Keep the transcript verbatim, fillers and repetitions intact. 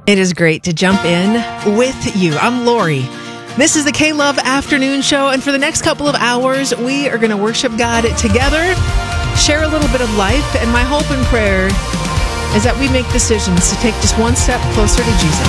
It is great to jump in with you. I'm Lori. This is the K-Love Afternoon Show, and for the next couple of hours, we are going to worship God together, share a little bit of life, and my hope and prayer is that we make decisions to take just one step closer to Jesus.